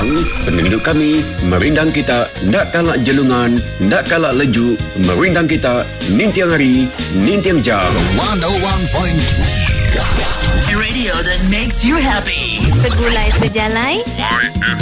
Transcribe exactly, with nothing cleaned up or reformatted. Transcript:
Pahang, pengenduk kami, merindang kita, ndak kalak jelungan, ndak kalak leju, merindang kita, nintiang hari, nintiang jam. one oh one point three Radio that makes you happy. Segulai sejalai. Y F